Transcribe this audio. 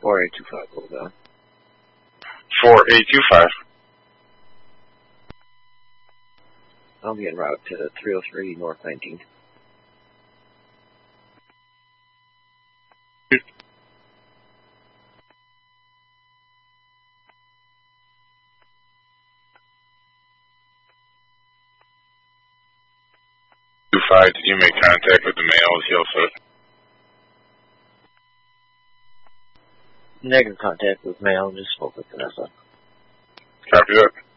4825, hold on. 4825. I'll be en route to 303 North 19th. Did you make contact with the male? Is he also? Negative contact with male, just spoke with Vanessa. Copy that.